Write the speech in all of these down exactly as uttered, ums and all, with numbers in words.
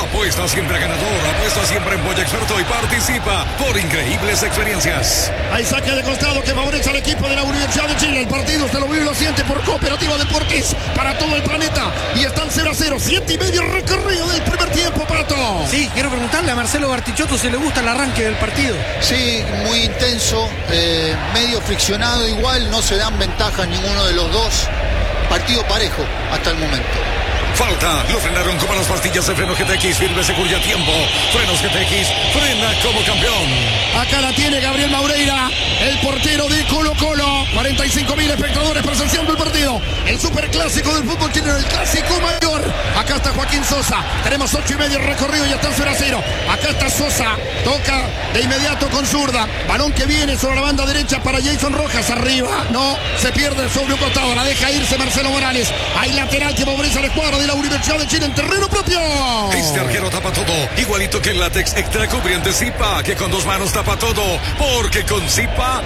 Apuesta siempre ganador, apuesta siempre en Boya Experto y participa por increíbles experiencias. Hay saque de costado que favorece al equipo de la Universidad de Chile. El partido se lo vive y lo siente por Cooperativa Deportes para todo el planeta. Y están cero a cero, siete y medio recorrido del primer tiempo, Pato. Sí, quiero preguntarle a Marcelo Bartichotto si le gusta el arranque del partido. Sí, muy intenso, eh, medio friccionado igual, no se dan ventaja ninguno de los dos. Partido parejo hasta el momento. Falta, lo frenaron como las pastillas de freno G T X, firme, seguro y a tiempo. Frenos G T X, frena como campeón. Acá la tiene Gabriel Maureira, el portero de Colo Colo. cuarenta y cinco mil espectadores presenciando el partido. El superclásico del fútbol chileno, el clásico mayor. Acá está Joaquín Sosa. Tenemos ocho y medio recorrido y ya están cero a cero. Acá está Sosa, toca de inmediato con zurda. Balón que viene sobre la banda derecha para Jason Rojas. Arriba, no, se pierde sobre un costado. La deja irse Marcelo Morales. Hay lateral que favorece al escuadro de la Universidad de Chile en terreno propio. Este arquero tapa todo, igualito que el látex extra cubriente Zipa, que con dos manos tapa todo, porque con Zipa,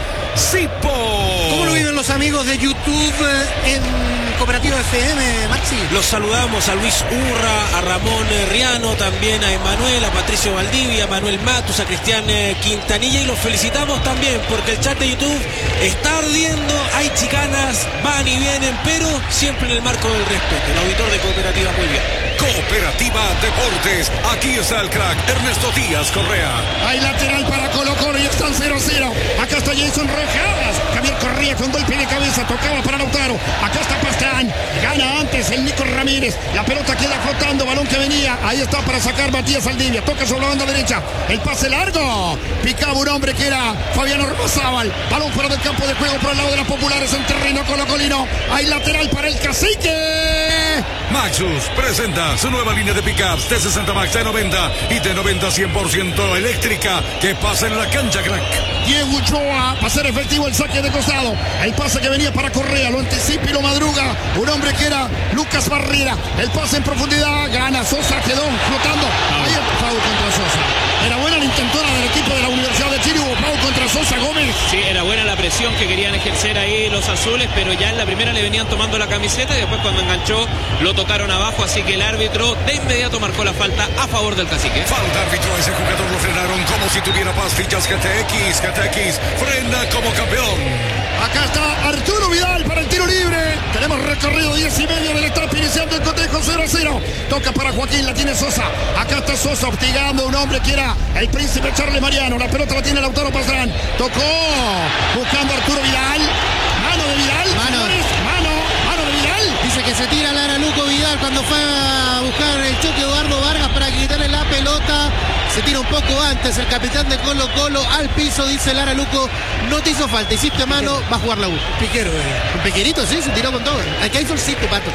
Zipo. ¿Cómo lo viven los amigos de YouTube eh, en Cooperativa F M, Maxi? Los saludamos a Luis Urra, a Ramón Riano, también a Emanuel, a Patricio Valdivia, a Manuel Matus, a Cristian Quintanilla, y los felicitamos también porque el chat de YouTube está ardiendo, hay chicanas, van y vienen, pero siempre en el marco del respeto. El auditor de Cooperativa, muy bien. Cooperativa Deportes, aquí está el crack Ernesto Díaz Correa. Hay lateral para Colo Colo y están cero a cero. Acá está Jason Rojas. Javier Correa con golpe de cabeza, tocaba para Lautaro. Acá está Pastrán, gana antes el Nico Ramírez. La pelota queda flotando, balón que venía. Ahí está para sacar Matías Saldivia. Toca sobre la banda derecha. El pase largo. Picaba un hombre que era Fabiano Ormazábal. Balón fuera del campo de juego por el lado de las populares en terreno colocolino. Hay lateral para el Cacique. Maxus presenta su nueva línea de pickups T sesenta Max, T noventa y T noventa cien por ciento eléctrica que pasa en la cancha, crack. Diego Ochoa, para ser efectivo el saque de costado. El pase que venía para Correa, lo anticipa y lo madruga. Un hombre que era Lucas Barrera. El pase en profundidad, gana Sosa, quedó flotando. Ahí el foul contra Sosa. Era buena la intentora del equipo de la Universidad de Chile. Hubo foul contra Sosa Gómez. Sí, era buena la presión que querían ejercer ahí los azules, pero ya en la primera le venían tomando la camiseta y después cuando enganchó lo tocaron abajo, así que el árbitro de inmediato marcó la falta a favor del Cacique. Falta, árbitro, ese jugador lo frenaron como si tuviera pastillas G T X. G T X frena como campeón. Acá está Arturo Vidal para el tiro libre. Tenemos recorrido diez y medio del etapa, iniciando el cotejo cero a cero. Toca para Joaquín, la tiene Sosa. Acá está Sosa hostigando a un hombre que era el príncipe Charles Mariano. La pelota la tiene Lautaro Pastrán. Tocó buscando a Arturo Vidal. Mano de Vidal. Mano. Señores, mano, mano de Vidal. Dice que se tira Lara Luco Vidal cuando fue a buscar el choque Eduardo Vargas para quitarle la pelota. Se tira un poco antes el capitán de Colo Colo al piso, dice Lara Luco, no te hizo falta, hiciste mano, va a jugar la U. Piquero, eh. Un pequeñito, sí, se tiró con todo. Acá hizo el sitio, Pato.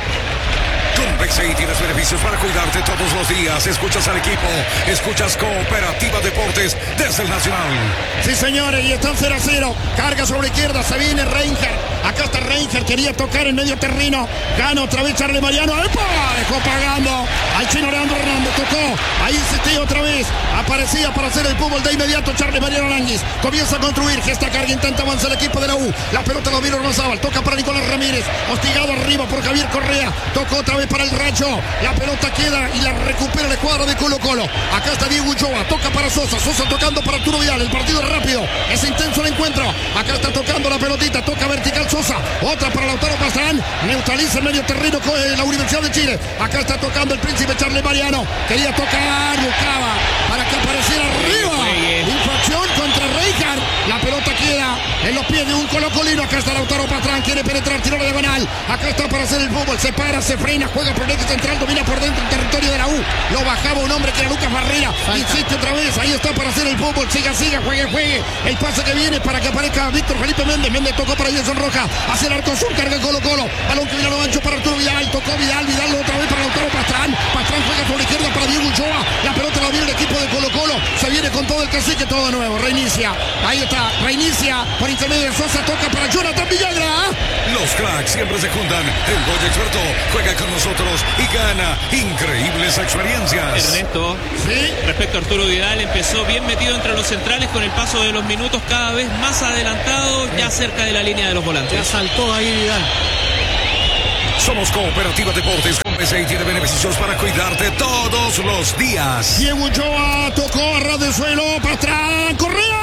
Con Bexey tienes beneficios para cuidarte todos los días. Escuchas al equipo, escuchas Cooperativa Deportes desde el Nacional. Sí, señores, y están cero a cero. Carga sobre la izquierda, se viene Reinhardt. Acá está Reinhardt, quería tocar en medio terreno. Gana otra vez Charles Mariano. ¡Epa! Dejó pagando al chino Leandro Hernández. Tocó, ahí insistía otra vez. Aparecía para hacer el fútbol de inmediato Charles Mariano Aranguis. Comienza a construir, gesta carga, intenta avanzar el equipo de la U. La pelota lo vino Ormazábal. Toca para Nicolás Ramírez. Hostigado arriba por Javier Correa. Tocó otra vez para el Racho. La pelota queda y la recupera el cuadro de Colo Colo. Acá está Diego Ochoa. Toca para Sosa. Sosa tocando para Arturo Vidal. El partido es rápido. Es intenso el encuentro. Acá está tocando la pelotita. Toca vertical Sosa. Otra para Lautaro Pastrán. Neutraliza el medio terreno con la Universidad de Chile. Acá está tocando el príncipe Charles Mariano. Quería tocar. Buscaba para que apareciera arriba. Infracción contra Reinhardt. La pelota queda en los pies de un colocolino. Acá está Lautaro Pastrán. Quiere penetrar. Tiro diagonal. Acá está para hacer el fútbol. Se para, se frena. Juega por el eje central. Domina por dentro el territorio de la U. Lo bajaba un hombre que era Lucas Barrera. Falta. Insiste otra vez. Ahí está para hacer el fútbol. Siga, siga. Juegue, juegue. El pase que viene para que aparezca Víctor Felipe Méndez. Méndez tocó para Jason Rojas. Hace el arco sur. Carga Colo Colo. Balón que viene a lo ancho para Arturo Vidal. Tocó Vidal. Vidal otra vez para Lautaro Pastrán. Pastrán juega por la izquierda para Diego Ochoa. La pelota la viene el equipo de Colo Colo. Se viene con todo el Cacique. Todo de nuevo. Reinicia. Ahí está. Reinicia. Por intermedio de Sosa. Toca para Jonathan Villagra. Los cracks siempre se juntan. El Boya Experto juega con nosotros y gana increíbles experiencias. Ernesto, ¿sí? Respecto a Arturo Vidal, empezó bien metido entre los centrales con el paso de los minutos cada vez más adelantado, ya cerca de la línea de los volantes. Ya saltó ahí Vidal. Somos Cooperativa Deportes con P C y tiene beneficios para cuidarte todos los días. Diego Ochoa tocó a ras del suelo, Pastrán, Correa.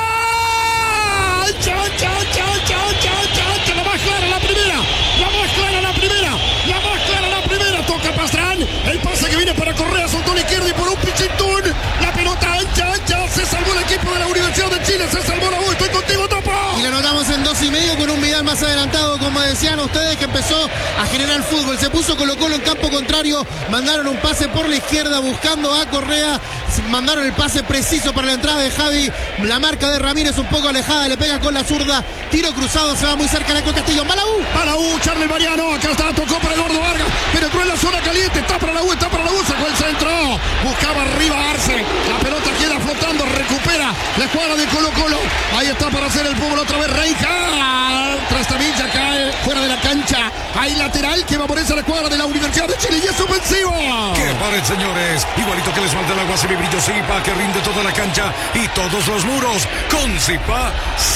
¡Cha, cha, cha, cha, cha, cha! La más clara, la primera. La más clara, la primera. La más clara, la primera. Toca Pastrán. El pase que viene para Correa, soltó a la izquierda y por un pichitún. La pelota ancha, ancha. Se salvó el equipo de la Universidad de Chile. Se salvó la U. Estoy contigo, Topo. Y lo notamos en dos y medio con un Vidal más adelantado, como decían ustedes, que empezó a generar fútbol. Se puso Colo Colo en campo contrario. Mandaron un pase por la izquierda buscando a Correa. Mandaron el pase preciso para la entrada de Javi. La marca de Ramírez un poco alejada. Le pega con la zurda. Tiro cruzado. Se va muy cerca de Castillo. Malaú. Malaú, Charles Mariano. Acá está. Tocó para Eduardo Vargas. Penetró en la zona caliente. Está para la U. Está para la U. Sacó el centro. Buscaba arriba Arce. La pelota queda flotando. Recupera la escuadra de Colo Colo. Ahí está para hacer el fútbol otra vez. Reija. Trastavilla cae fuera de la cancha. Hay lateral que va por esa la escuadra de la Universidad de Chile. Y es ofensivo. Que paren, señores. Igualito que les falta el agua semibrillo Zipa, que rinde toda la cancha y todos los muros. Con Zipa,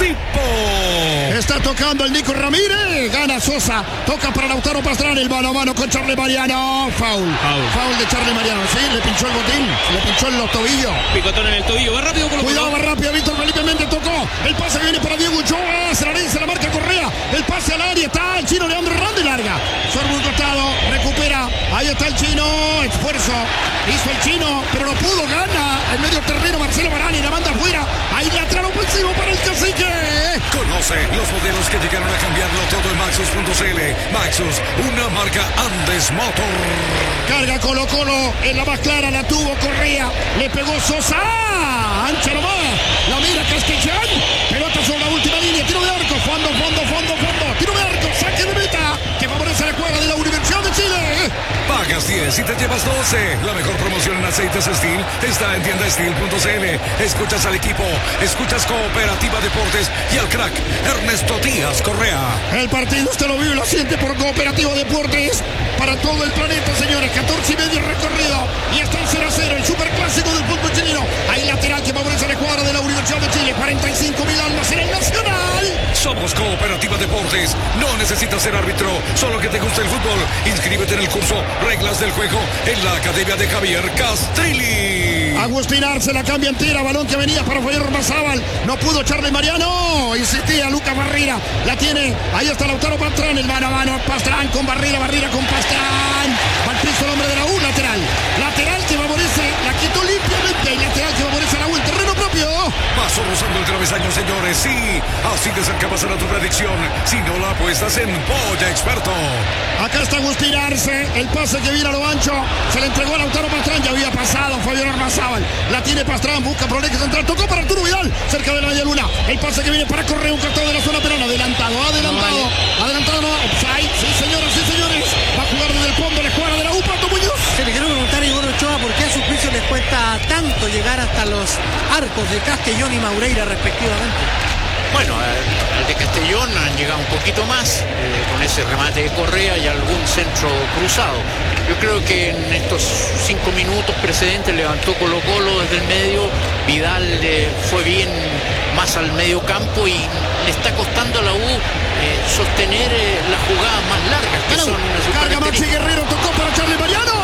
Zipo. Está tocando el Nico Ramírez. Gana Sosa. Toca para Lautaro Pastrán. El mano a mano con Charles Mariano. Foul. Foul, Foul de Charles Mariano. Sí, le pinchó el botín. Le pinchó en los tobillos. Picotón en el tobillo. Va rápido. Colo -Colo. Cuidado, va rápido. Víctor Felipe Méndez tocó. El pase viene para Diego Ochoa. Se la vence la marca Correa. El pase al área. Está el chino Leandro Hernández. Larga. Sorbo un costado. Recupera. Ahí está el chino. Esfuerzo. Hizo el chino, pero no pudo. Gana el medio terreno Marcelo Barani. La manda afuera. Ahí lateral ofensivo para el Cacique. Conoce los modelos que llegaron a cambiarlo todo en Maxus punto c l. Maxus, una marca Andes Motor. Carga Colo Colo. En la más clara la tuvo Correa. Le pegó Sosa. Ancha nomás. La mira Castellán. Pelota sobre la última línea. Tiro de arco. Fondo, fondo, fondo, fondo. Tiro de arco. Saque de meta. Que favorece a la escuadra de la Universidad de Chile. Pagas diez y te llevas doce. La mejor promoción en aceites Steel está en tienda steel punto c l. Escuchas al equipo, escuchas Cooperativa Deportes y al crack Ernesto Díaz Correa. El partido usted lo vive y lo siente por Cooperativa Deportes para todo el planeta, señores. catorce y medio recorrido y está el cero a cero, el superclásico del fútbol chileno. Hay lateral que favorece a la escuadra de la Universidad de Chile. cuarenta y cinco mil almas en el Nacional. Somos Cooperativa Deportes. No necesitas ser árbitro, solo que te guste el fútbol. Inscríbete en el curso Reglas del Juego en la Academia de Javier Castrilli. Agustín Arce la cambia entera. Balón que venía para Javier Ormazábal. No pudo Charles Mariano. Insistía Lucas Barrera. La tiene. Ahí está Lautaro Pastrán. El mano a mano. Pastrán con Barrera. Barrera con Pastrán. Va al piso el hombre de la U. Lateral. Lateral que favorece. La quitó limpiamente. Y lateral que favorece a la U. El terreno propio. Paso rozando el travesaño, señores. Sí, así de cerca pasará tu predicción. Si no la apuestas en Polla Experto. Acá está Agustín Arce. El pase que viene a lo ancho. Se le entregó a Lautaro Pastrán. Ya había pasado Fabián Ormazábal. La tiene Pastrán. Busca por el eje central. Tocó para Arturo Vidal. Cerca de la media luna. El pase que viene para Correa. Un costado de la zona peruana. Adelantado. Adelantado. No vale. Adelantado. No. Offside. Sí, señoras y señores. Va a jugar desde el fondo la escuadra de la U. Pato Muñoz. Se le quiero preguntar a Igor Ochoa por qué a su juicio les cuesta tanto llegar hasta los arcos de Castellón y Maureira respectivamente. Bueno, al de Castellón han llegado un poquito más, eh, con ese remate de Correa y algún centro cruzado. Yo creo que en estos cinco minutos precedentes levantó Colo Colo desde el medio, Vidal eh, fue bien más al medio campo y le está costando a la U eh, sostener eh, las jugadas más largas, que son sus carga Maxi Guerrero, tocó para Charles Mariano.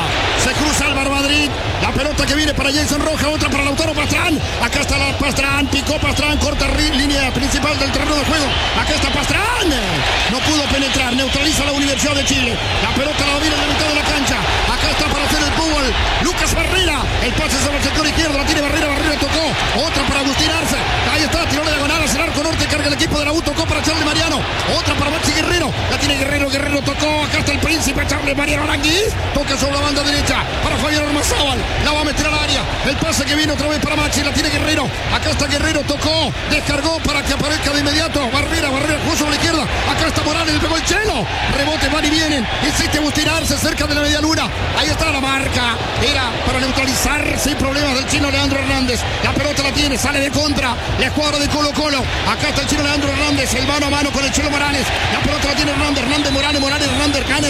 Se cruza Álvaro Madrid. La pelota que viene para Jason Roja, otra para Lautaro Pastrán. Acá está la Pastrán, picó Pastrán, corta línea principal del terreno de juego. Acá está Pastrán. No pudo penetrar, neutraliza la Universidad de Chile. La pelota la domina en la mitad de la cancha. Acá está para hacer el fútbol Lucas Barrera. El pase sobre el sector izquierdo, la tiene Barrera, Barrera tocó. Otra para Agustín Arce. Ahí está, tiró la diagonal hacia el arco norte, carga el equipo de la U, tocó para Charles Mariano. Otra para Maxi Guerrero. La tiene Guerrero, Guerrero tocó. Acá está el príncipe Charles Mariano Aranguiz. Toca sobre la banda derecha para Fabián Ormazábal. La va a meter al área. El pase que viene otra vez para Maxi. La tiene Guerrero. Acá está Guerrero. Tocó. Descargó para que aparezca de inmediato. Barrera. Barrera. Justo a la izquierda. Acá está Morales. Le pegó el chelo. Rebote. Van y vienen. Insiste Agustín Arce cerca de la media luna. Ahí está la marca. Era para neutralizar sin problemas del chino Leandro Hernández. La pelota la tiene. Sale de contra. La escuadra de Colo Colo. Acá está el chino Leandro Hernández. El mano a mano con el chelo Morales. La pelota la tiene Hernández. Hernández Morales. Morales Hernández. Gana Hernández. Hernández.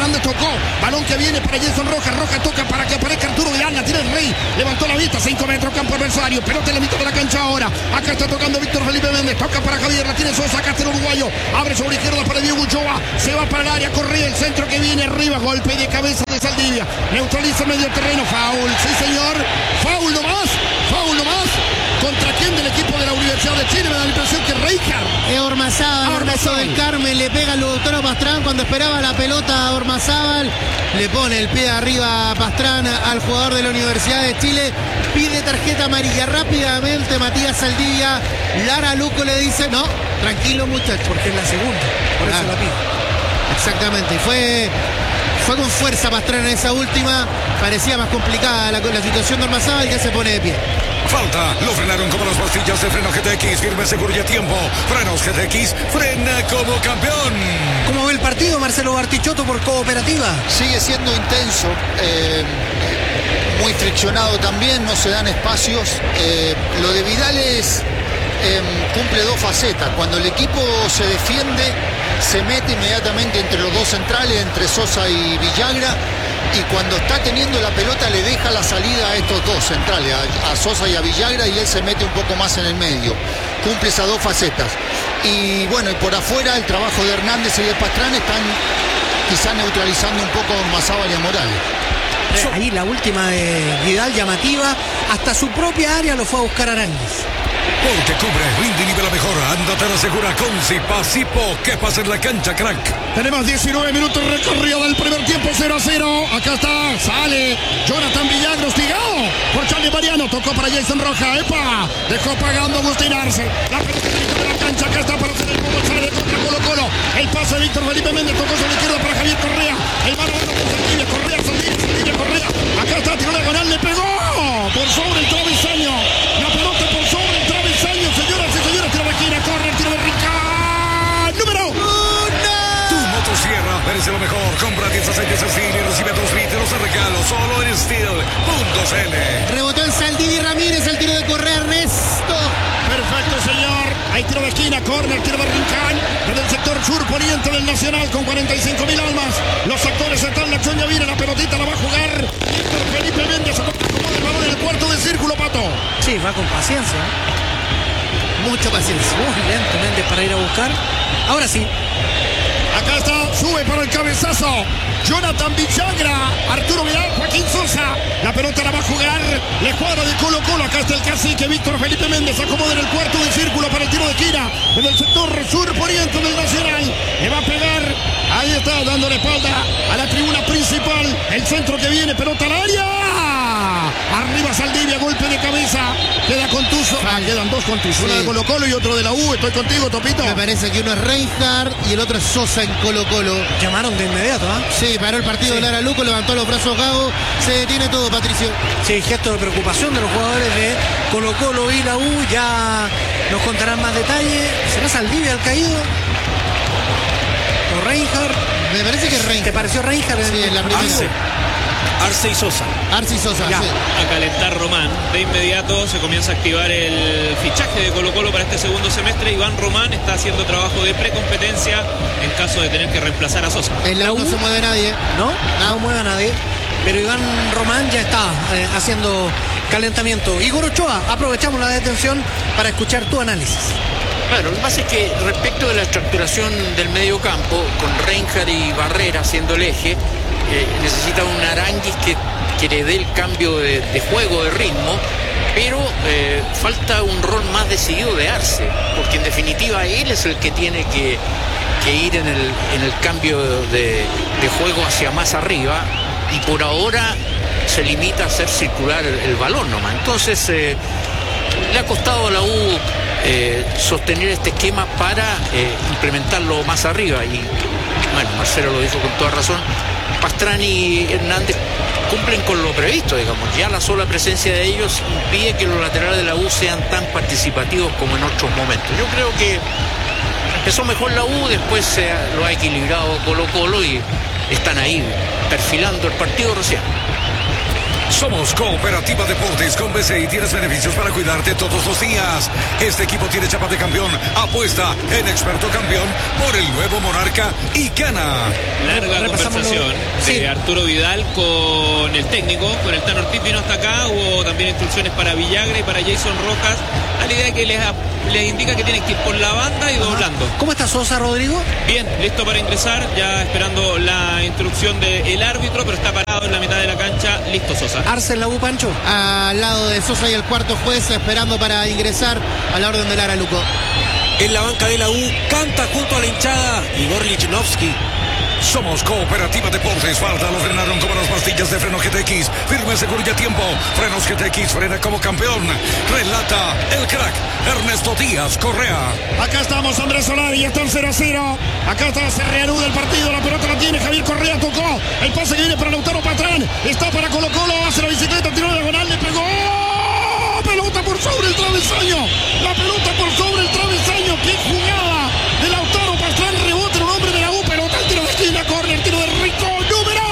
Hernández tocó. Balón que viene para Jason Rojas. Rojas toca para que aparezca Arturo Vidal. La tira el Rey. Levantó la vista. cinco metros campo adversario. Pelota en la mitad de la cancha ahora. Acá está tocando Víctor Felipe Méndez. Toca para Javier. La tiene Sosa. Acá está el uruguayo. Abre sobre izquierda para Diego Ochoa. Se va para el área. Corría el centro que viene arriba. Golpe de cabeza de Saldivia. Neutraliza medio terreno. Foul. Sí, señor. Foul nomás. Foul nomás. ¿Contra quién del equipo de la Universidad de Chile? Me da la impresión que Reijard. Es Ormazábal, Ernesto del Carmen, le pega a Lautaro Pastrán cuando esperaba la pelota a Ormazábal, le pone el pie arriba a Pastrán al jugador de la Universidad de Chile, pide tarjeta amarilla rápidamente Matías Saldivia, Lara Luco le dice, no, tranquilo muchachos, porque es la segunda, por claro. eso la pide. Exactamente, y fue... Fue con fuerza Pastrán en esa última, parecía más complicada la, la situación de Ormazábal, que se pone de pie. Falta, lo frenaron como las pastillas de freno G T X, firme, seguro y a tiempo. Frenos G T X, frena como campeón. ¿Cómo ve el partido, Marcelo Bartichotto, por Cooperativa? Sigue siendo intenso, eh, muy friccionado también, no se dan espacios. Eh, lo de Vidal es, eh, cumple dos facetas. Cuando el equipo se defiende, se mete inmediatamente entre los dos centrales, entre Sosa y Villagra, y cuando está teniendo la pelota le deja la salida a estos dos centrales, a, a Sosa y a Villagra, y él se mete un poco más en el medio. Cumple esas dos facetas. Y bueno, y por afuera el trabajo de Hernández y de Pastrán están quizá neutralizando un poco a Ormazábal y a Morales. Ahí la última de Vidal, llamativa, hasta su propia área lo fue a buscar Aranguis. Porque cubre, rinde y nivela mejor. Ándate a la segura con Zipa, Zipo. ¿Qué pasa en la cancha, crack? Tenemos diecinueve minutos recorrido del primer tiempo, cero a cero. Acá está, sale Jonathan Villagra, hostigado por Charlie Mariano. Tocó para Jason Roja. ¡Epa! Dejó pagando Agustín Arce. La pelota de la cancha, acá está para hacer el gol. Sale de contra Colo Colo. El pase de Víctor Felipe Méndez. Tocó sobre la izquierda para Javier Correa. El balón por Saldivia. Correa, Saldivia, Saldivia, Correa. Acá está, tiró la canal, le pegó por sobre el travesaño. La pelota por sobre el travesaño, señoras y señores. Tiro de esquina, corre el tiro de Rincón. Número uno. Tu motosierra merece lo mejor. Compra diez aceites Steel y recibe dos litros de regalo solo en Steel punto C L. Rebotó en Saldivia Ramírez, el tiro de Correa, Ernesto. Perfecto, señor. Hay tiro de esquina, corner, tiro de Rincón. Desde el sector sur poniente del Nacional con cuarenta y cinco mil almas. Los actores están, la acción ya viene, la pelotita la va a jugar Víctor Felipe Méndez. Acomoda el balón en el cuarto de círculo, Pato. Sí, va con paciencia. Mucha paciencia. Muy lento Méndez para ir a buscar. Ahora sí. Acá está, sube para el cabezazo Jonathan Villagra, Arturo Vidal, Joaquín Sosa. La pelota la va a jugar la escuadra de Colo Colo. Acá está el cacique Víctor Felipe Méndez. Acomoda en el cuarto de círculo para el tiro de esquina en el sector sur poniente del Nacional. Le va a pegar. Ahí está, dando la espalda a la tribuna principal. El centro que viene, pelota al área. Arriba Saldivia, golpe de cabeza. Queda contuso. Ah, quedan dos contusos. Sí. Uno de Colo Colo y otro de la U. Estoy contigo, Topito. Me parece que uno es Reinhardt y el otro es Sosa en Colo Colo. Llamaron de inmediato, ¿ah? ¿eh? Sí, paró el partido sí. de Lara Luco, levantó los brazos Gago. Se detiene todo, Patricio. Sí, gesto de preocupación de los jugadores de Colo Colo y la U. Ya nos contarán más detalles. ¿Será Saldivia el caído? ¿O Reinhardt? Me parece que es Reinhardt. ¿Te pareció Reinhardt? Sí, en la primera. Arce. Arce y Sosa. Arce y Sosa, ya. Sí. A calentar Román. De inmediato se comienza a activar el fichaje de Colo Colo para este segundo semestre. Iván Román está haciendo trabajo de precompetencia en caso de tener que reemplazar a Sosa. En la U no se mueve nadie. No, no mueve a nadie. Pero Iván Román ya está eh, haciendo calentamiento. Igor Ochoa, aprovechamos la detención para escuchar tu análisis. Claro, lo que pasa es que respecto de la estructuración del medio campo, con Reinhardt y Barrera siendo el eje, eh, necesita un Aranguis que, que le dé el cambio de, de juego, de ritmo, pero eh, falta un rol más decidido de Arce, porque en definitiva él es el que tiene que, que ir en el, en el cambio de, de juego hacia más arriba, y por ahora se limita a hacer circular el, el balón nomás. Entonces eh, le ha costado a la U eh, sostener este esquema para eh, implementarlo más arriba, y bueno, Marcelo lo dijo con toda razón, Pastrán y Hernández cumplen con lo previsto, digamos. Ya la sola presencia de ellos impide que los laterales de la U sean tan participativos como en otros momentos. Yo creo que empezó mejor la U, después se lo ha equilibrado Colo Colo y están ahí perfilando el partido recién. Somos Cooperativa Deportes. Con B C I tienes beneficios para cuidarte todos los días. Este equipo tiene chapa de campeón. Apuesta en experto campeón por el nuevo Monarca y gana. Larga conversación Sí. de Arturo Vidal con el técnico, con el Tano Ortiz vino hasta acá. Hubo también instrucciones para Villagra y para Jason Rojas. A la idea que les, les indica que tienen que ir por la banda y Ajá. doblando. ¿Cómo está Sosa, Rodrigo? Bien, listo para ingresar, ya esperando la instrucción del árbitro, pero está parado en la mitad de la cancha, listo Sosa. Arce en la U, Pancho. Al lado de Sosa y el cuarto juez esperando para ingresar a la orden de Lara Luco. En la banca de la U canta junto a la hinchada Igor Lichnowsky. Somos Cooperativa Deportes. Falta, lo frenaron como las pastillas de freno G T X. Firme, seguro y a tiempo. Frenos G T X, frena como campeón. Relata el crack Ernesto Díaz Correa. Acá estamos, Andrés Solari, está en cero a cero. Acá está, se reanuda el partido, la pelota la tiene Javier Correa, tocó. El pase que viene para Lautaro Patrán. Está para Colo Colo, hace la bicicleta, tiró diagonal, le pegó. Pelota por sobre el travesaño. La pelota por sobre el travesaño. ¡Qué jugada de Lautaro Patrán! Rebote en un hombre de la U. Pelota al tiro de esquina, córner, tiro de Rico, número.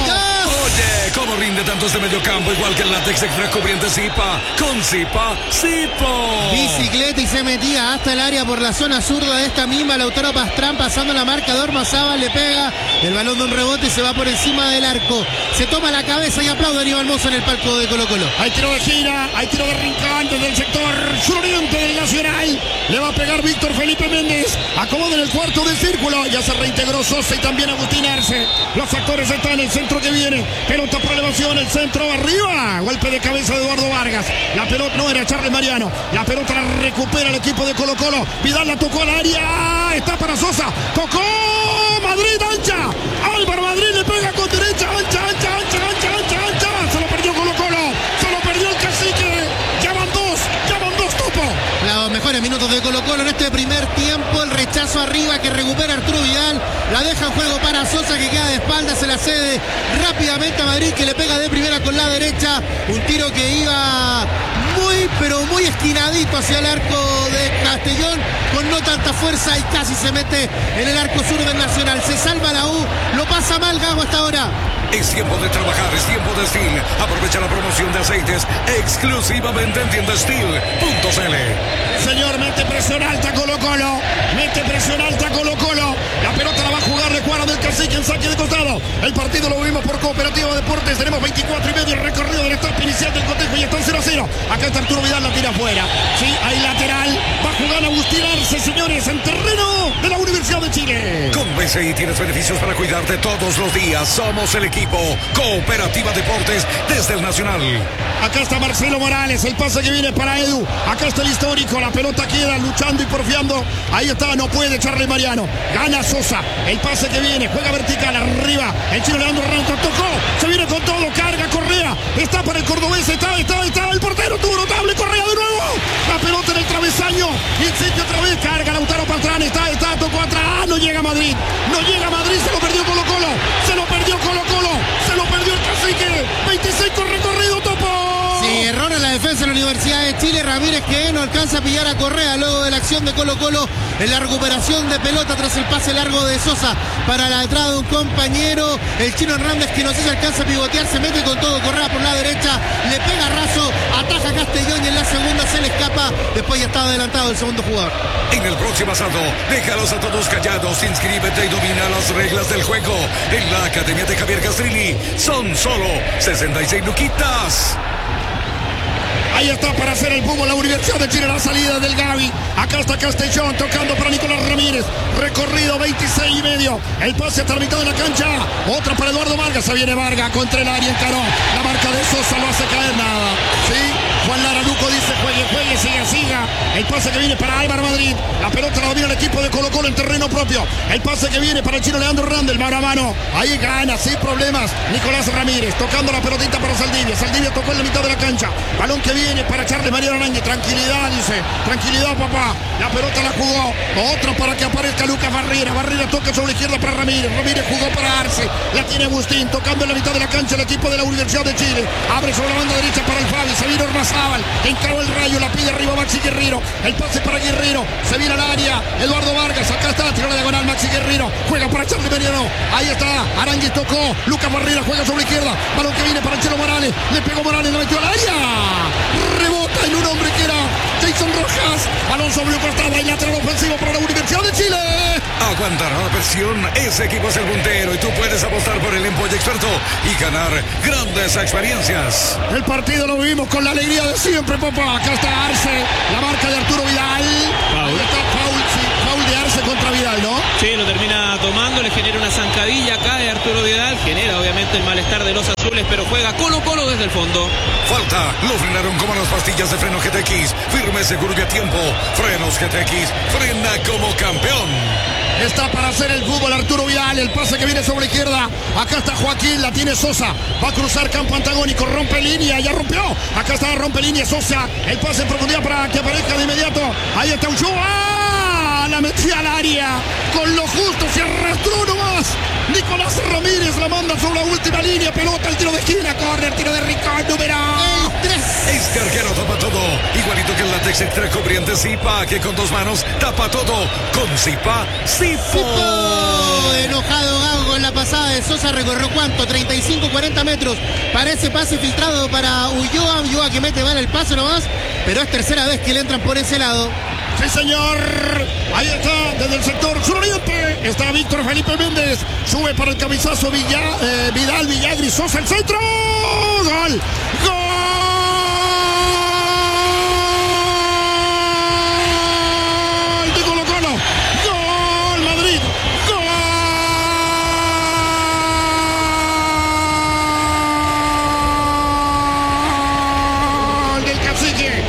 Oye, ¿cómo rinde tanto este medio campo? Igual que el látex extra cubriente Zipa. Con Zipa, Zipo. Bicicleta y se metía hasta el área por la zona zurda de esta misma. Lautaro Pastrán pasando la marca de Ormazábal, le pega el balón de un rebote y se va por encima del arco. Se toma la cabeza y aplaude a Aníbal Mozo en el palco de Colo Colo. Hay tiro de gira, hay tiro de rincón desde el sector suroriente del Nacional. Le va a pegar Víctor Felipe Méndez. Acomoda en el cuarto del círculo. Ya se reintegró Sosa y también Agustín Arce. Los actores están en el centro que viene. Pelota por elevación, el centro arriba. Golpe de cabeza de Eduardo Vargas. La pelota no era Charles Mariano. La pelota la recupera el equipo de Colo Colo. Vidal la tocó al área. Está para Sosa. Tocó Madrid, ancha. Álvaro Madrid le pega con derecha. Ancha, ancha, ancha, ancha, ancha, ancha. Se lo perdió Colo Colo. Se lo perdió el cacique. Ya van dos. Ya van dos, Topo. Los mejores minutos de Colo Colo en este primer tiempo. El rechazo arriba que recupera Arturo Vidal. La deja en juego para Sosa que queda de espalda. Se la cede rápidamente a Madrid que le pega de primera con la derecha. Un tiro que iba muy pero muy esquinadito hacia el arco de Castellón. Con no tanta fuerza y casi se mete en el arco sur del Nacional. Se salva la U. Lo pasa mal Gago hasta ahora. Es tiempo de trabajar, es tiempo de Steel. Aprovecha la promoción de aceites exclusivamente en tienda steel punto c l. Señor, mete presión alta Colo Colo. Mete presión alta Colo Colo. La pelota la va a jugar de cuadra del cacique en saque de costado. El partido lo vimos por Cooperativa Deportes. Tenemos veinticuatro y medio el recorrido del etapa inicial del cotejo y está en cero a cero. Acá está Arturo Vidal, la tira afuera. Sí, hay lateral. Va a jugar Agustín Arce, señores, en terreno de la Universidad de Chile. Con B C I tienes beneficios para cuidarte todos los días. Somos el equipo Cooperativa Deportes desde el Nacional. Acá está Marcelo Morales, el pase que viene para Edu. Acá está el histórico, la pelota queda luchando y porfiando. Ahí está, no puede Charles Mariano. Gana Sosa, el pase que viene, juega vertical arriba. El chino Leandro Ranto tocó, se viene con todo, carga Correa. Está para el cordobés, está, está, está. El portero tuvo notable, Correa de nuevo. La pelota en el travesaño. Insiste otra vez, carga Lautaro Pastrán. Está, está, tocó atrás. Ah, no llega a Madrid. No llega a Madrid, se lo perdió Colo Colo. Se lo perdió Colo Colo. Se lo perdió el cacique. veintiséis con recorrido, Topo. Sí, error en la defensa de la Universidad de Chile. Ramírez que no alcanza a pillar a Correa luego de la acción de Colo Colo en la recuperación de pelota tras el pase largo de Sosa para la entrada de un compañero. El chino Hernández que no sé si alcanza a pivotear, se mete con todo Correa por la derecha, le pega raso, ataja a Castellón y en la segunda se le escapa. Después ya estaba adelantado el segundo jugador. En el próximo asalto, déjalos a todos callados, inscríbete y domina las reglas del juego. En la Academia de Javier Castrilli son solo sesenta y seis luquitas. Ahí está para hacer el boom la Universidad de Chile, la salida del Gavi. Acá está Castellón tocando para Nicolás Ramírez. Recorrido veintiséis y medio. El pase hasta la mitad de la cancha. Otra para Eduardo Vargas. Se viene Vargas contra el área, encaró. La marca de Sosa no hace caer nada. Sí, Juan Lara Luco dice juegue, juegue, siga, siga. El pase que viene para Álvaro Madrid. La pelota la domina el equipo de Colo Colo en terreno propio. El pase que viene para el chino Leandro Hernández, mano a mano. Ahí gana, sin problemas. Nicolás Ramírez tocando la pelotita para Saldivia. Saldivia tocó en la mitad de la cancha. Balón que viene viene para echarle Mariano Aránguiz. Tranquilidad, dice. Tranquilidad, papá. La pelota la jugó. Otra para que aparezca Lucas Barrera. Barrera toca sobre la izquierda para Ramírez. Ramírez jugó para Arce. La tiene Agustín. Tocando en la mitad de la cancha el equipo de la Universidad de Chile. Abre sobre la banda derecha para el Fabi. Se viene Ormazábal. Encaró el rayo. La pide arriba Maxi Guerrero. El pase para Guerrero. Se viene al área. Eduardo Vargas. Acá está. Tiro la diagonal. Maxi Guerrero. Juega para echarle Mariano. Ahí está. Aránguiz tocó. Lucas Barrera juega sobre la izquierda. Balón que viene para Chelo Morales. Le pegó Morales. La metió al área. Rebota en un hombre que era Jason Rojas. Balón sobre un costado. Y lateral ofensivo para la Universidad de Chile. Aguantará la presión. Ese equipo es el puntero y tú puedes apostar por el Empolle Experto y ganar grandes experiencias. El partido lo vivimos con la alegría de siempre, papá. Acá está Arce. La marca de Arturo Vidal. Ahí está Paul, sí, Paul de Arce contra Vidal, ¿no? Sí, lo termina tomando, le genera una zancadilla acá de Arturo Vidal, genera obviamente el malestar de los azules, pero juega Colo Colo desde el fondo. Falta, lo frenaron como las pastillas de freno G T X, firme, seguro y a tiempo. Frenos G T X, frena como campeón. Está para hacer el fútbol Arturo Vidal, el pase que viene sobre la izquierda. Acá está Joaquín, la tiene Sosa. Va a cruzar campo antagónico, rompe línea, ya rompió. Acá está, rompe línea Sosa. El pase en profundidad para que aparezca de inmediato. Ahí está Ulloa. La metía al área. Con lo justo se arrastró nomás. Nicolás Ramírez la manda sobre la última línea. Pelota, el tiro de esquina, corner, tiro de Ricardo, número tres. Este arquero tapa todo. Igualito que el látex extra cubriente Zipa, que con dos manos tapa todo. Con Zipa, Zipo. Enojado Gago con la pasada de Sosa. Recorrió cuánto, treinta y cinco, cuarenta metros. Para ese pase filtrado para Ulloa. Ulloa que mete mal el pase nomás. Pero es tercera vez que le entran por ese lado. Sí, señor. Ahí está, desde el sector suroriente. Está Víctor Felipe Méndez. Sube para el cabezazo Villa, eh, Vidal, Villagri, Sosa, el centro. Gol. Gol de Colo Colo. Gol Madrid. Gol del Cacique.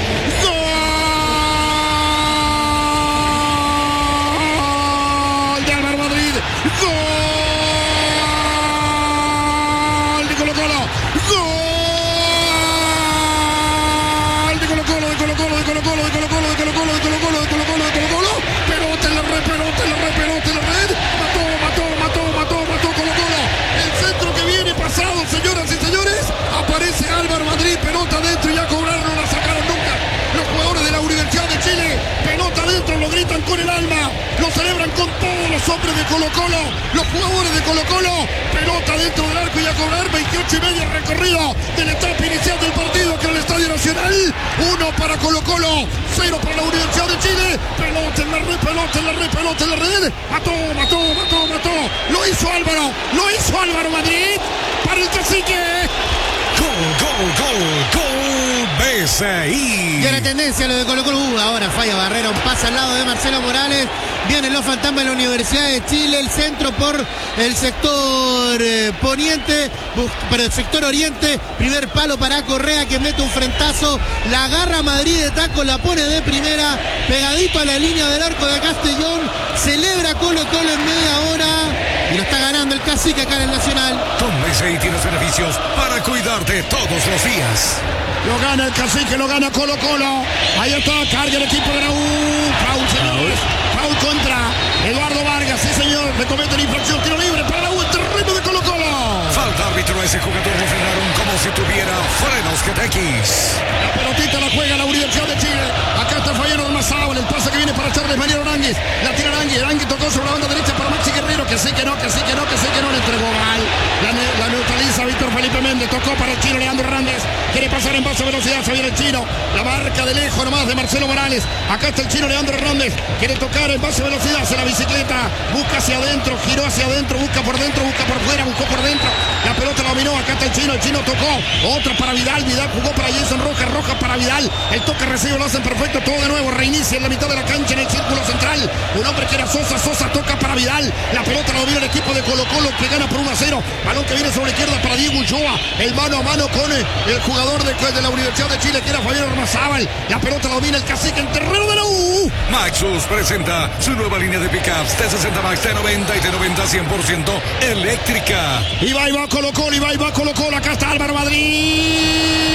Álvaro Madrid, pelota adentro y ya cobraron, no la sacaron nunca. Los jugadores de la Universidad de Chile, pelota adentro, lo gritan con el alma, lo celebran con todos los hombres de Colo Colo, los jugadores de Colo Colo, pelota dentro del arco y a cobrar. Veintiocho y medio recorrido de la etapa inicial del partido que en el Estadio Nacional. Uno para Colo Colo, cero para la Universidad de Chile. Pelota en la red, pelota en la red, pelota en la red. Mató, mató, mató, mató. Lo hizo Álvaro, lo hizo Álvaro Madrid para el Cacique. Gol, gol, gol, gol, B C I. Y era tendencia lo de Colo Colo. Uh, ahora falla Barrera, un pase al lado de Marcelo Morales. Vienen los fantasmas de la Universidad de Chile. El centro por el sector eh, poniente, pero el sector oriente. Primer palo para Correa que mete un frentazo. La agarra Madrid de taco, la pone de primera. Pegadito a la línea del arco de Castellón. Celebra Colo Colo en media hora. Y lo está ganando el Cacique acá en el Nacional. Con B C I tienes beneficios para cuidarte todos los días. Lo gana el Cacique, lo gana Colo Colo. Ahí está, carga el equipo de la U. Foul, señores. Foul contra Eduardo Vargas. Sí, señor. Le cometen infracción. Tiro libre para la U. El terreno de Colo Colo. Falta árbitro. Ese jugador lo frenaron como si tuviera frenos G T X. La pelotita la juega la Universidad de Chile. Acá está Fabiano Ormazábal. El pase que viene para Charles Mariano Aránguiz. La tira Aránguiz. Aránguiz tocó sobre la banda derecha para Maxi Guerrero. Que sí, que no, que sí, que no, que sí, que no. Le entregó mal. La, la neutraliza Víctor Felipe Méndez. Tocó para el chino Leandro Hernández. Quiere pasar en paso velocidad. Se viene el chino. La marca de lejos nomás de Marcelo Morales. Acá está el chino Leandro Hernández. Quiere tocar en paso velocidad. Hace la bicicleta. Busca hacia adentro. Giró hacia adentro. Busca por dentro. Busca por fuera. Buscó por dentro. La pelota la dominó. Acá está el chino. El chino tocó. Otra para Vidal. Vidal jugó para Jason Rojas. Rojas para Vidal. El toque recibe. Lo hacen perfecto. Todo de nuevo. Reinicia en la mitad de la cancha en el círculo central. Un hombre que era Sosa. Sosa toca para Vidal. La pelota la domina el equipo de Colo Colo que gana por uno a cero. Balón que viene sobre la izquierda para Diego Ulloa. El mano a mano con el jugador de, de la Universidad de Chile que era Fabián Ormazábal. La pelota la domina el Cacique en terreno de la U. Maxus presenta su nueva línea de pickups T sesenta Max, T noventa y T noventa cien por ciento eléctrica. Y va y va Colo Colo, y va y va Colo Colo. Acá está Álvaro Madrid.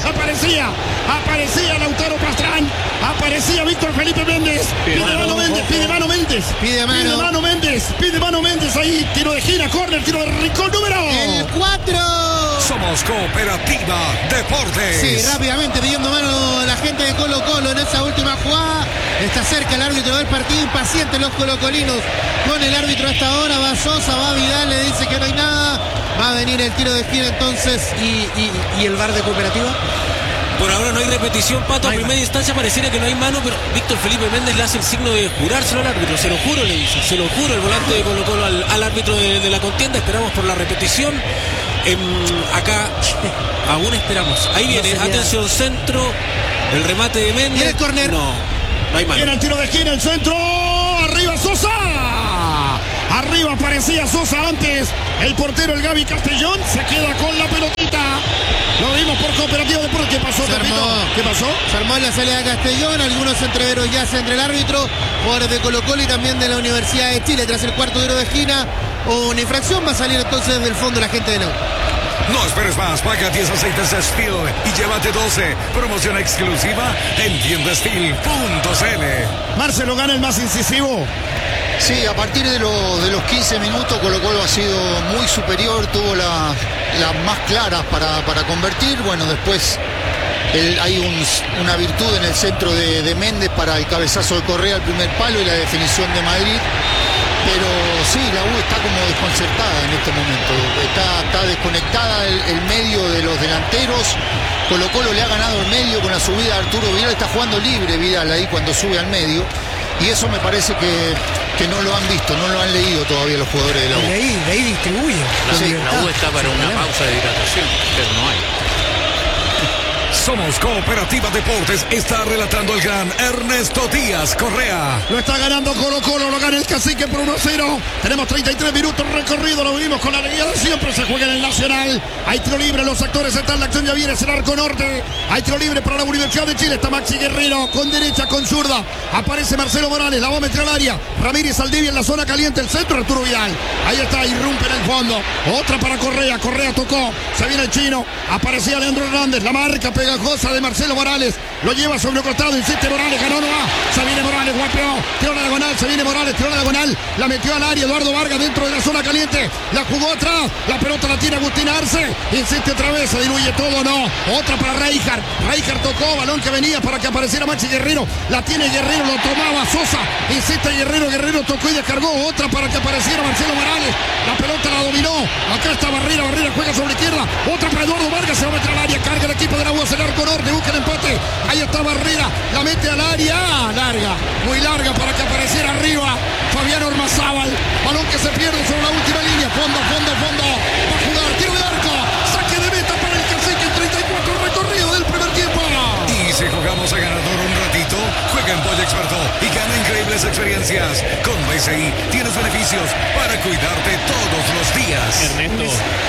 aparecía, aparecía Lautaro Pastrán, aparecía Víctor Felipe Méndez, pide mano Méndez, pide mano Méndez, pide mano, pide mano Méndez, pide mano Méndez, ahí, tiro de esquina, córner, tiro de rincón, número el cuatro. Somos Cooperativa Deportes. Sí, rápidamente pidiendo mano la gente de Colo Colo en esa última jugada. Está cerca el árbitro del partido, impaciente los colocolinos con el árbitro hasta ahora. Va Sosa, va Vidal, le dice que no hay nada. Va a venir el tiro de esquina entonces. ¿Y, y, y el V A R de Cooperativa? Por ahora no hay repetición, Pato. A primera instancia pareciera que no hay mano, pero Víctor Felipe Méndez le hace el signo de jurárselo al árbitro. Se lo juro, le dice. Se lo juro el volante de Colo Colo al, al árbitro de, de la contienda. Esperamos por la repetición. Eh, acá aún esperamos. Ahí viene, no atención, centro. El remate de Méndez. ¿Y el córner? No, no hay mano. Viene el tiro de esquina, el centro. Arriba Sosa. Arriba aparecía Sosa antes. El portero, el Gaby Castellón, se queda con la pelotita. Lo vimos por Cooperativa Deportes. ¿Qué pasó, Pepito? ¿Qué pasó? Se armó en la salida de Castellón. Algunos entreveros ya entre el árbitro, jugadores de Colo Colo y también de la Universidad de Chile. Tras el cuarto tiro de esquina, una infracción. Va a salir entonces desde el fondo la gente de la U. No esperes más, paga diez aceites de Steel y llévate doce. Promoción exclusiva en tienda steel punto c l. Marcelo gana el más incisivo. Sí, a partir de, lo, de los quince minutos Colo Colo ha sido muy superior, tuvo las la más claras para, para convertir. Bueno, después el, hay un, una virtud en el centro de, de Méndez para el cabezazo de Correa al primer palo y la definición de Madrid. Pero sí, la U está como desconcertada en este momento. Está, está desconectada el, el medio de los delanteros. Colo Colo le ha ganado el medio con la subida de Arturo Vidal. Está jugando libre Vidal ahí cuando sube al medio. Y eso me parece que, que no lo han visto, no lo han leído todavía los jugadores de la U. De ahí, de ahí distribuye. La, sí, la U está para una pausa de hidratación, pero no hay. Somos Cooperativa Deportes. Está relatando el gran Ernesto Díaz Correa. Lo está ganando Colo Colo, lo gana el Cacique por uno a cero. Tenemos treinta y tres minutos recorrido, lo vimos con la alegría de siempre. Se juega en el Nacional. Hay tiro libre, los actores están, la acción ya viene, es el arco norte. Hay tiro libre para la Universidad de Chile. Está Maxi Guerrero con derecha, con zurda. Aparece Marcelo Morales, la va a meter al área. Ramírez Aldivia en la zona caliente, el centro, Arturo Vidal. Ahí está, irrumpe en el fondo. Otra para Correa, Correa tocó. Se viene el chino. Aparecía Leandro Hernández, la marca pegajosa de Marcelo Morales. Lo lleva sobre el costado, insiste Morales, ganó, no va. Se viene Morales, guapeó. Tiró la diagonal, se viene Morales, tiró la diagonal. La metió al área, Eduardo Vargas dentro de la zona caliente. La jugó atrás, la pelota la tiene Agustín Arce. Insiste otra vez, se diluye todo, no. Otra para Reijard. Reijard tocó, balón que venía para que apareciera Maxi Guerrero. La tiene Guerrero, lo tomaba Sosa. Insiste Guerrero, Guerrero tocó y descargó. Otra para que apareciera Marcelo Morales. La pelota la dominó. Acá está Barrera, Barrera juega sobre izquierda. Otra para Eduardo Vargas, se va a meter al área. Carga el equipo de la U hacia el arco norte, busca el empate. Ahí está Barrera, la mete al área. Ah, larga, muy larga para que apareciera arriba Fabián Ormazábal. Balón que se pierde sobre la última línea. Fondo, fondo, fondo. Va a jugar, tiro de arco. Saque de meta para el Cacique en treinta y cuatro recorrido del primer tiempo. Y si jugamos a ganador un ratito, juega en Pollo Experto y gana increíbles experiencias. Con B C I tienes beneficios para cuidarte todos los días. Ernesto,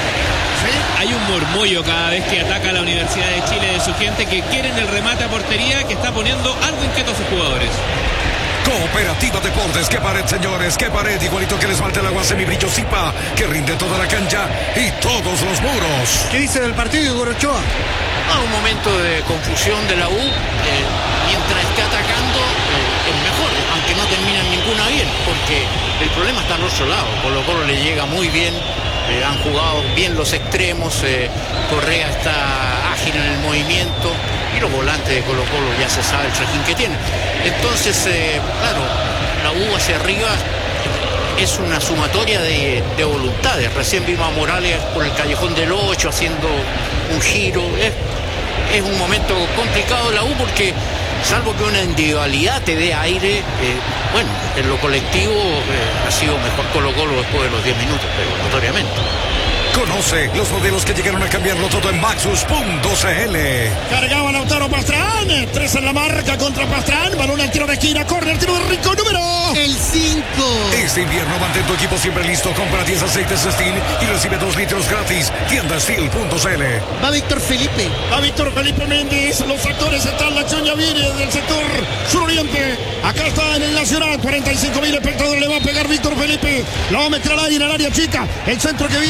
hay un murmullo cada vez que ataca la Universidad de Chile de su gente que quieren el remate a portería, que está poniendo algo inquieto a sus jugadores. Cooperativa Deportes, qué pared, señores, qué pared, igualito que les falta el agua semibrillo Zipa, que rinde toda la cancha y todos los muros. ¿Qué dice del partido Igor Ochoa? Ah, un momento de confusión de la U, eh, mientras esté atacando eh, es mejor, aunque no terminan ninguna bien, porque el problema está al otro lado. Colo Colo le llega muy bien, eh, han jugado bien los extremos, eh, Correa está ágil en el movimiento y los volantes de Colo Colo ya se sabe el trajín que tienen. Entonces, eh, claro, la U hacia arriba es una sumatoria de, de voluntades. Recién vimos a Morales por el callejón del ocho haciendo un giro. Es, es un momento complicado de la U porque, salvo que una individualidad te dé aire, eh, bueno, en lo colectivo eh, ha sido mejor Colo Colo después de los diez minutos, pero notoriamente. Conoce los modelos que llegaron a cambiarlo todo en Maxus punto c l. Cargaba Lautaro Pastrán. Tres en la marca contra Pastrán. Balón al tiro de esquina. Corre el tiro de rico. Número. El cinco. Este invierno mantén tu equipo siempre listo. Compra diez aceites Steel y recibe dos litros gratis. Tienda steel punto c l. Va Víctor Felipe. Va Víctor Felipe Méndez. Los actores están. La acción ya viene del sector suroriente. Acá está en el Nacional. cuarenta y cinco mil espectadores. Le va a pegar Víctor Felipe. La va a meter al área en el área chica. El centro que viene.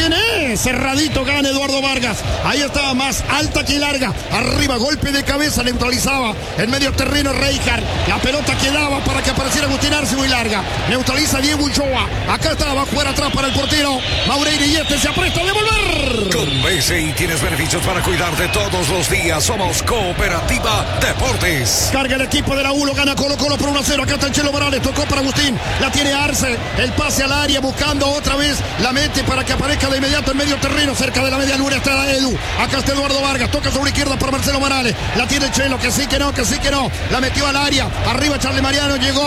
viene, cerradito, gana Eduardo Vargas. Ahí estaba más alta que larga. Arriba, golpe de cabeza, neutralizaba. En medio terreno, Reinhardt. La pelota quedaba para que apareciera Agustín Arce, muy larga. Neutraliza Diego Ulloa. Acá estaba, fuera atrás para el portero Maureira, y este se apresta a devolver. Con B C I tienes beneficios para cuidarte todos los días. Somos Cooperativa Deportes. Carga el equipo de la U, lo gana Colo Colo por uno a cero. Acá está el Chelo Morales, tocó para Agustín. La tiene Arce. El pase al área, buscando otra vez. La mete para que aparezca de inmediato en medio terreno. Cerca de la media luna está Edu. Acá está Eduardo Vargas. Toca sobre izquierda para Marcelo Morales. La tiene el Chelo, que sí, que no, que sí, que no. La metió al área. Arriba Charly Mariano. Llegó.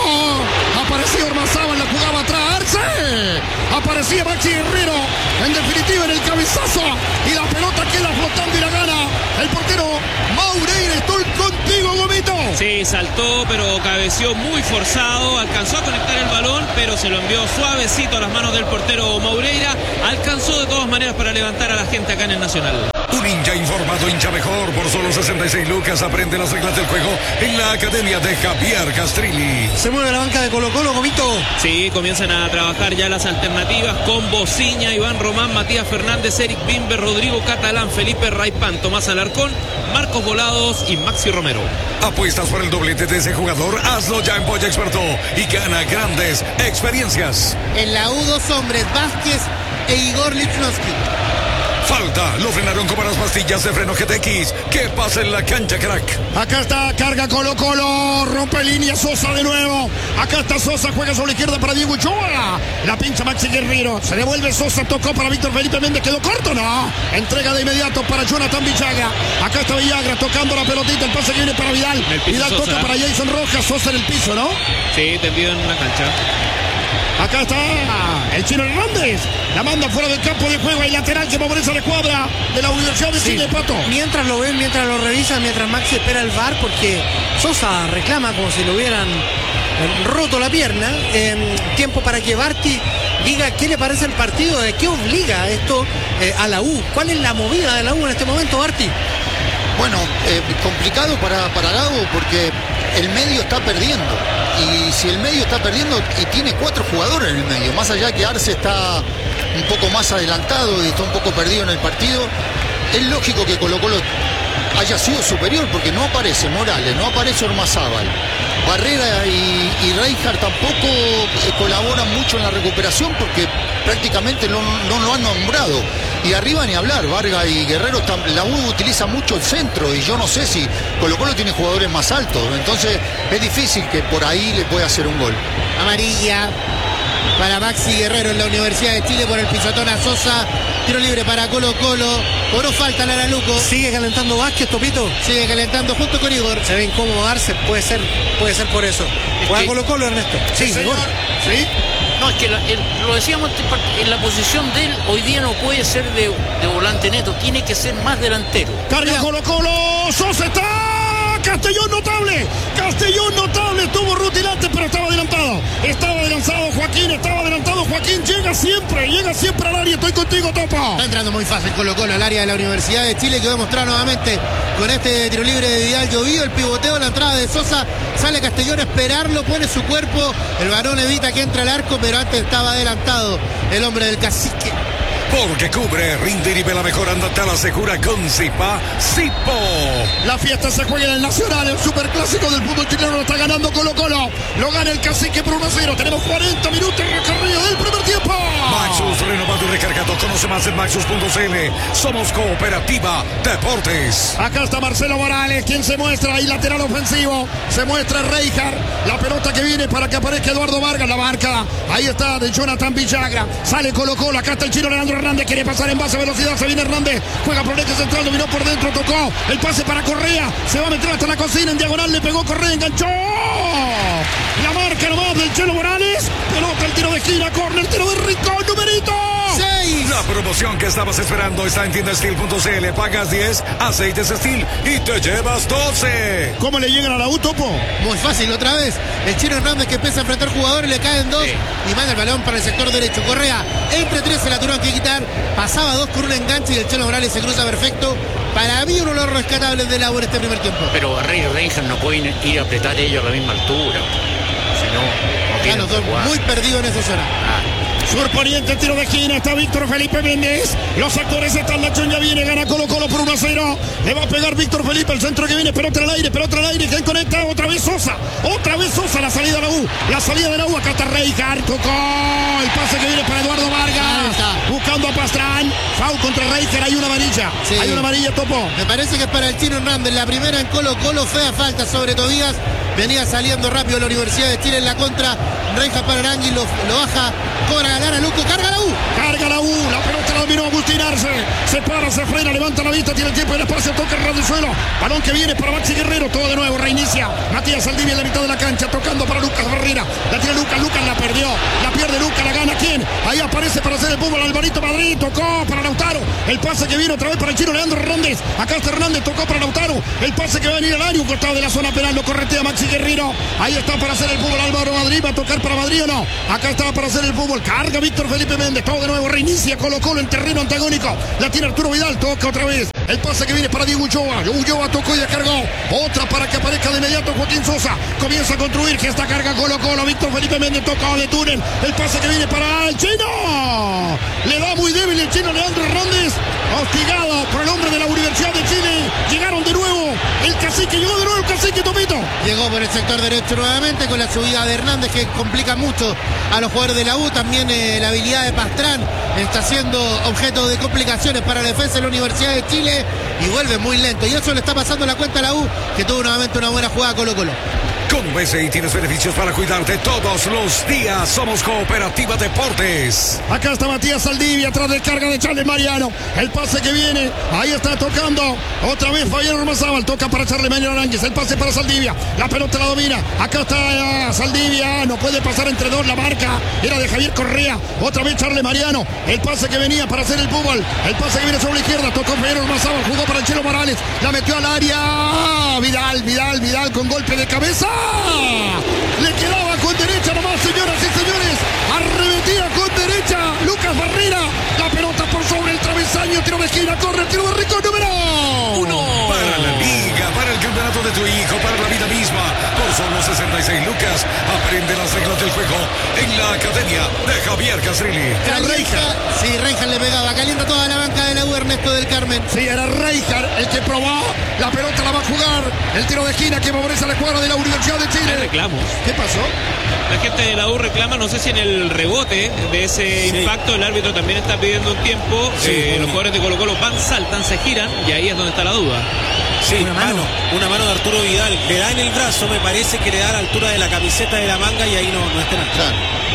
Apareció Ormazábal. La jugaba atrás. Arce. Aparecía Maxi Guerrero. En definitiva en el cabezazo. Y la pelota queda flotando y la gana el portero Maureira. Estoy contigo, Gomito. Sí, saltó, pero cabeció muy forzado. Alcanzó a conectar el balón, pero se lo envió suavecito a las manos del portero Maureira. Alcanzó de todas maneras para levantar a la gente acá en el Nacional. Un hincha informado, hincha mejor. Por solo sesenta y seis lucas aprende las reglas del juego en la academia de Javier Castrilli. Se mueve la banca de Colo Colo, Gomito. Sí, comienzan a trabajar ya las alternativas con Bociña, Iván Román, Matías Fernández, Eric Bimber, Rodrigo Catalán, Felipe Raipán, Tomás Alarcón, Marcos Volados y Maxi Romero. Apuestas por el doblete de ese jugador, hazlo ya en Polla Experto y gana grandes experiencias. En la U, dos hombres, Vázquez e Igor Lichnowsky. Falta, lo frenaron como las pastillas de freno G T X. ¿Qué pasa en la cancha, crack? Acá está, carga Colo Colo, rompe línea Sosa de nuevo. Acá está Sosa, juega sobre la izquierda para Diego Ulloa. La pincha Maxi Guerrero, se devuelve Sosa, tocó para Víctor Felipe Méndez, quedó corto, no. Entrega de inmediato para Jonathan Villagra. Acá está Villagra tocando la pelotita, el pase que viene para Vidal. Vidal Sosa. toca para Jason Rojas, Sosa en el piso, ¿no? Sí, tendido en la cancha. Acá está el Chino Hernández. La manda fuera del campo de juego. Hay lateral que favorece a la escuadra de la Universidad de Chile, Pato. Mientras lo ven, mientras lo revisan, mientras Maxi espera el V A R, porque Sosa reclama como si le hubieran roto la pierna. Eh, tiempo para que Barty diga qué le parece el partido, de qué obliga esto eh, a la U. ¿Cuál es la movida de la U en este momento, Barty? Bueno, eh, complicado para, para Gago porque el medio está perdiendo. Y si el medio está perdiendo y tiene cuatro jugadores en el medio, más allá que Arce está un poco más adelantado y está un poco perdido en el partido, es lógico que Colo Colo haya sido superior porque no aparece Morales, no aparece Ormazábal. Barrera y, y Reinhardt tampoco eh, colaboran mucho en la recuperación porque prácticamente no, no lo han nombrado. Y arriba ni hablar, Vargas y Guerrero, la U utiliza mucho el centro y yo no sé si Colo Colo tiene jugadores más altos. Entonces es difícil que por ahí le pueda hacer un gol. Amarilla para Maxi Guerrero en la Universidad de Chile por el pisotón a Sosa. Tiro libre para Colo Colo. Cobró falta Lara Luco. Sigue calentando Vázquez, Topito. Sigue calentando junto con Igor. Se ve incómodo Arce, puede ser, puede ser por eso. Juega que... Colo Colo, Ernesto. Sí, señor. Igor. Sí. No, es que la, el, lo decíamos en la posición de él, hoy día no puede ser de, de volante neto, tiene que ser más delantero. Carga Colo Colo, Sosa está. Castellón notable, Castellón notable, estuvo rutilante pero estaba adelantado, estaba adelantado Joaquín, estaba adelantado Joaquín, llega siempre, llega siempre al área, estoy contigo, Topo. Está entrando muy fácil Colo Colo al área de la Universidad de Chile, que va a mostrar nuevamente con este tiro libre de Vidal Llovío, el pivoteo, la entrada de Sosa, sale Castellón a esperarlo, pone su cuerpo, el varón evita que entre al arco, pero antes estaba adelantado el hombre del Cacique. Porque cubre, rinde y nivela mejor, andate a la segura con Zipa, Zipo. La fiesta se juega en el Nacional, el superclásico del fútbol chileno lo está ganando Colo Colo. Lo gana el Cacique por uno a cero. Tenemos cuarenta minutos recorrido del primer tiempo. Maxus, renovado y recargado. Conoce más en maxus punto c l. Somos Cooperativa Deportes. Acá está Marcelo Morales, quien se muestra ahí lateral ofensivo. Se muestra Reinhardt. La pelota que viene para que aparezca Eduardo Vargas. La marca. Ahí está de Jonathan Villagra. Sale Colo Colo. Acá está el chino Leandro Hernández. Quiere pasar en base a velocidad. Se viene Hernández. Juega por el eje central. Dominó por dentro. Tocó. El pase para Correa. Se va a meter hasta la cocina. En diagonal le pegó Correa. Enganchó. La marca nomás del Chelo Morales. Pelota el tiro de esquina. Corner. Tiro de Rincón. Numerito seis. La promoción que estabas esperando está en tienda steel punto c l. Pagas diez aceites Steel y te llevas doce. ¿Cómo le llegan a la U, Topo? Muy fácil otra vez. El Chino Hernández que empieza a enfrentar jugadores, le caen dos, sí, y manda el balón para el sector derecho. Correa entre tres, se la tuvieron que quitar. Pasaba dos con un enganche y el Chelo Morales se cruza perfecto. Para mí uno de los rescatables de la U en este primer tiempo. Pero Barreira y Reinhardt no pueden ir a apretar ellos a la misma altura. Si no, no ya los dos muy perdidos en esa zona. Ah. Surponiente, tiro de esquina. Está Víctor Felipe Méndez. Los actores están. La acción ya viene. Gana Colo Colo por uno a cero. Le va a pegar Víctor Felipe. El centro que viene. Pelota al aire. Pelota al aire. ¿Quién conecta? Otra vez Sosa. Otra vez Sosa. La salida de la U. La salida de la U. Acá está Reijard. Tocó. El pase que viene para Eduardo Vargas. Buscando a Pastrán. Foul contra Reijard. Hay una amarilla. Sí. Hay una amarilla, Topo. Me parece que es para el Chino Hernández. La primera en Colo Colo. Fea falta sobre Tobías. Venía saliendo rápido la Universidad de Chile en la contra. Reija para Arangui, lo, lo baja. Cobra Lara Luco. Carga la U. Carga la U. La pelota la dominó Agustín Arce. Se para, se frena, levanta la vista. Tiene el tiempo y el espacio. Toca el ras del suelo. Balón que viene para Maxi Guerrero. Todo de nuevo. Reinicia. Matías Saldivia en la mitad de la cancha. Tocando para Lucas Barrera. La tiene Lucas. Lucas la perdió. La pierde Lucas. La gana quién. Ahí aparece para hacer el fútbol Alvarito Madrid. Tocó para Lautaro. El pase que viene otra vez para el chino Leandro Hernández. Acá está Hernández. Tocó para Lautaro. El pase que va a venir al área. Un costado de la zona penal. Lo corretea Maxi Guerrero. Ahí está para hacer el fútbol Álvaro Madrid. Va a tocar para Madrid o no. Acá está para hacer el fútbol. Carga Víctor Felipe Méndez. Todo de nuevo. Reinicia Colo Colo en terreno antagónico. La tiene Arturo Vidal. Toca otra vez. El pase que viene para Diego Ulloa. Ulloa tocó y descargó. Otra para que aparezca de inmediato Joaquín Sosa. Comienza a construir. Que esta carga Colo Colo. Víctor Felipe Méndez toca de túnel. El pase que viene para el chino. Le da muy débil el chino Leandro Hernández. Hostigado por el hombre de la Universidad de Chile. Llegaron de nuevo. El cacique. Llegó de nuevo el cacique Topito. Llegó por el sector derecho nuevamente con la subida de Hernández que complica mucho a los jugadores de la U. También eh, la habilidad de Pastrán está siendo objeto de complicaciones para la defensa de la Universidad de Chile y vuelve muy lento. Y eso le está pasando la cuenta a la U, que tuvo nuevamente una buena jugada Colo Colo. Con B C I tienes beneficios para cuidarte todos los días. Somos Cooperativa Deportes. Acá está Matías Saldivia, atrás de carga de Charles Mariano. El pase que viene, ahí está tocando. Otra vez Fabián Ormazábal, toca para Charles Mariano Aránguiz. El pase para Saldivia, la pelota la domina. Acá está uh, Saldivia, no puede pasar entre dos, la marca era de Javier Correa. Otra vez Charles Mariano, el pase que venía para hacer el fútbol. El pase que viene sobre la izquierda, tocó Fabián Ormazábal, jugó para el Chelo Morales. La metió al área. Vidal, Vidal, Vidal con golpe de cabeza. Le quedaba con derecha nomás, señoras y señores. Arremetía con derecha Lucas Barrera. La pelota por sobre el travesaño. Tiro de esquina, corre el tiro de rico número uno. Para la liga, para el campeonato de tu hijo, para la vida misma. Por solo sesenta y seis lucas. Aprende las reglas del juego en la academia de Javier Castrilli. Era Reijard. Sí, Reijard le pegaba. Calienta toda la banca de la U, Ernesto del Carmen. Sí, era Reijard el que probó. La pelota la va a jugar. El tiro de esquina que favorece a la escuadra de la Universidad de Chile. Hay reclamos. ¿Qué pasó? La gente de la U reclama, no sé si en el rebote de ese sí. impacto el árbitro también está pidiendo un tiempo. Sí, eh, los jugadores de Colo Colo van, saltan, se giran y ahí es donde está la duda. Sí, una mano, una mano de Arturo Vidal. Le da en el brazo, me parece que le da a la altura de la camiseta de la manga y ahí no, no está nada.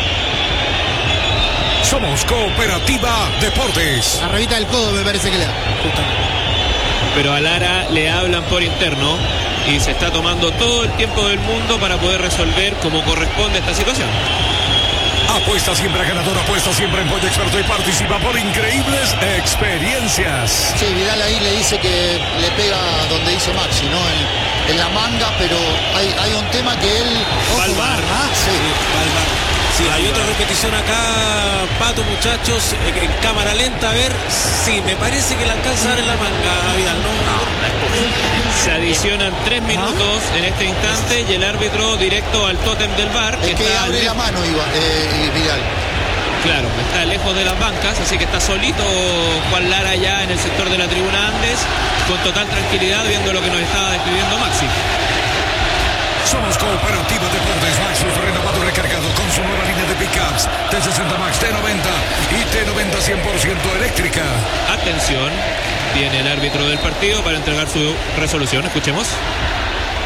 Somos Cooperativa Deportes. Arribita del codo me parece que le da. Pero a Lara le hablan por interno y se está tomando todo el tiempo del mundo para poder resolver como corresponde esta situación. Apuesta siempre a ganador, apuesta siempre en Pollo Experto y participa por increíbles experiencias. Sí, Vidal ahí le dice que le pega donde dice Maxi, ¿no? En, en la manga, pero hay, hay un tema que él... Va al bar. Ah, sí. Va al bar. Sí, hay otra repetición acá, Pato, muchachos, en cámara lenta, a ver, sí, me parece que le alcanza a dar en la manga a Vidal, ¿no? no Se adicionan tres minutos en este instante y el árbitro directo al tótem del bar. Es que, que abre lejos. La mano, Iba, eh, Vidal. Claro, está lejos de las bancas, así que está solito Juan Lara ya en el sector de la tribuna Andes, con total tranquilidad viendo lo que nos estaba describiendo Maxi. Somos Cooperativa Deportes. Maxi fue renovado y recargado con su nueva línea de pickups T sesenta Max, T noventa y T noventa cien por ciento eléctrica. Atención, viene el árbitro del partido para entregar su resolución. Escuchemos.